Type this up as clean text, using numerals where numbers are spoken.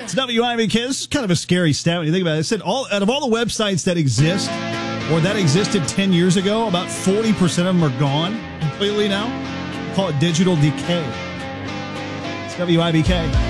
It's WIBK. This is kind of a scary stat when you think about it. It said out of all the websites that exist or that existed 10 years ago, about 40% of them are gone completely now. Call it digital decay. It's WIBK.